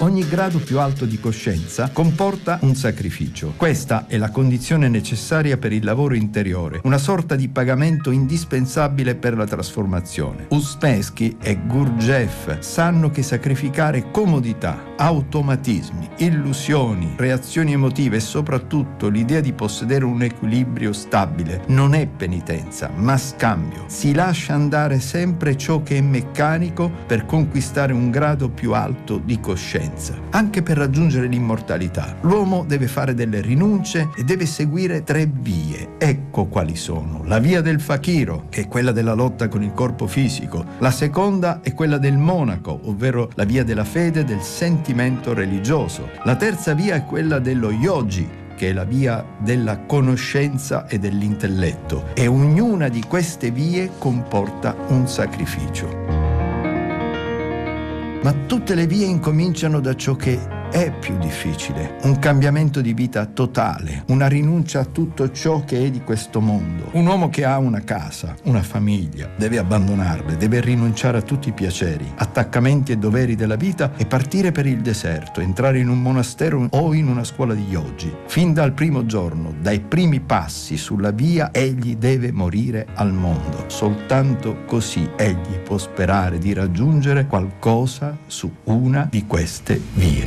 Ogni grado più alto di coscienza comporta un sacrificio. Questa è la condizione necessaria per il lavoro interiore, una sorta di pagamento indispensabile per la trasformazione. Uspensky e Gurdjieff sanno che sacrificare comodità, automatismi, illusioni, reazioni emotive e soprattutto l'idea di possedere un equilibrio stabile non è penitenza, ma scambio. Si lascia andare sempre ciò che è meccanico per conquistare un grado più alto di coscienza. Anche per raggiungere l'immortalità, l'uomo deve fare delle rinunce e deve seguire 3 vie. Ecco quali sono. La via del fakiro, che è quella della lotta con il corpo fisico. La seconda è quella del monaco, ovvero la via della fede, del sentimento religioso. La terza via è quella dello yogi, che è la via della conoscenza e dell'intelletto, e ognuna di queste vie comporta un sacrificio. Ma tutte le vie incominciano da ciò che è più difficile, un cambiamento di vita totale, una rinuncia a tutto ciò che è di questo mondo. Un uomo che ha una casa, una famiglia, deve abbandonarle, deve rinunciare a tutti i piaceri, attaccamenti e doveri della vita e partire per il deserto, entrare in un monastero o in una scuola di yogi. Fin dal primo giorno, dai primi passi sulla via, egli deve morire al mondo. Soltanto così egli può sperare di raggiungere qualcosa su una di queste vie.